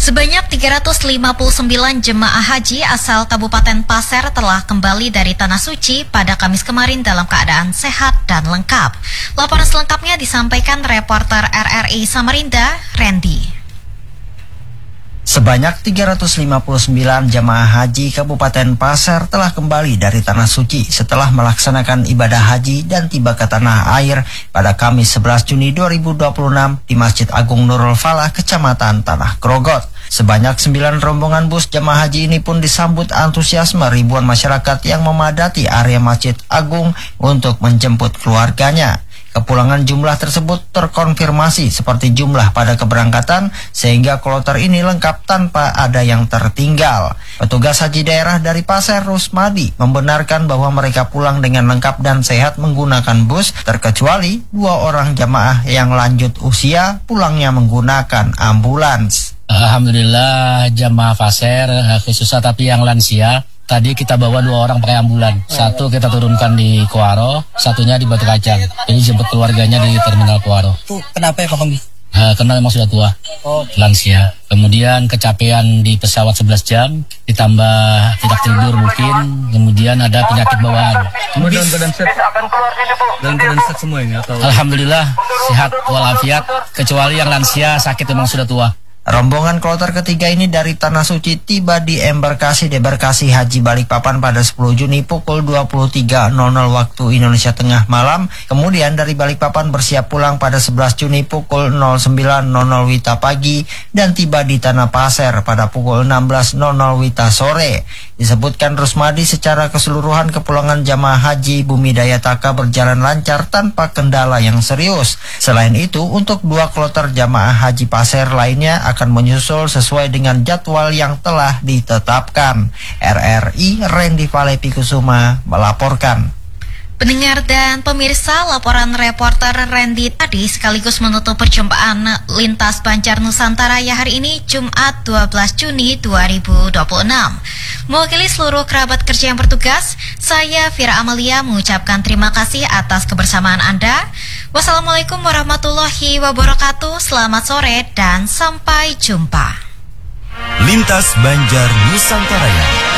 Sebanyak 359 jemaah haji asal Kabupaten Pasir telah kembali dari Tanah Suci pada Kamis kemarin dalam keadaan sehat dan lengkap. Laporan selengkapnya disampaikan reporter RRI Samarinda, Randy. Sebanyak 359 jemaah haji Kabupaten Pasir telah kembali dari Tanah Suci setelah melaksanakan ibadah haji dan tiba ke tanah air pada Kamis 11 Juni 2026 di Masjid Agung Nurul Falah, Kecamatan Tanah Grogot. Sebanyak 9 rombongan bus jemaah haji ini pun disambut antusiasme ribuan masyarakat yang memadati area Masjid Agung untuk menjemput keluarganya. Kepulangan jumlah tersebut terkonfirmasi seperti jumlah pada keberangkatan, sehingga kloter ini lengkap tanpa ada yang tertinggal. Petugas haji daerah dari Pasir, Rusmadi, membenarkan bahwa mereka pulang dengan lengkap dan sehat menggunakan bus, terkecuali 2 orang jamaah yang lanjut usia pulangnya menggunakan ambulans. Alhamdulillah jamaah Pasir khususnya tapi yang lansia. Tadi kita bawa 2 orang pakai ambulan. Satu kita turunkan di Kuaro, satunya di Batu Kacang. Jadi jemput keluarganya di Terminal Kuaro. Kenapa ya Pak Panggi? Karena memang sudah tua, lansia. Kemudian kecapean di pesawat 11 jam, ditambah tidak tidur mungkin. Kemudian ada penyakit bawaan. Kemudian dalam keadaan set semua ini atau? Alhamdulillah sehat walafiat, kecuali yang lansia sakit memang sudah tua. Rombongan kloter ketiga ini dari Tanah Suci tiba di embarkasi Debarkasi Haji Balikpapan pada 10 Juni pukul 23.00 waktu Indonesia Tengah malam. Kemudian dari Balikpapan bersiap pulang pada 11 Juni pukul 09.00 WITA pagi dan tiba di Tanah Pasir pada pukul 16.00 WITA sore. Disebutkan Rusmadi secara keseluruhan kepulangan jamaah haji Bumi Dayataka berjalan lancar tanpa kendala yang serius. Selain itu, untuk 2 kloter jamaah haji Pasir lainnya akan menyusul sesuai dengan jadwal yang telah ditetapkan. RRI Randy Valepi Kusuma melaporkan. Pendengar dan pemirsa, laporan reporter Randy tadi sekaligus menutup perjumpaan Lintas Banjar Nusantara ya hari ini Jumat 12 Juni 2026. Mewakili seluruh kerabat kerja yang bertugas, saya Fira Amalia mengucapkan terima kasih atas kebersamaan Anda. Wassalamualaikum warahmatullahi wabarakatuh. Selamat sore dan sampai jumpa. Lintas Banjar Nusantara.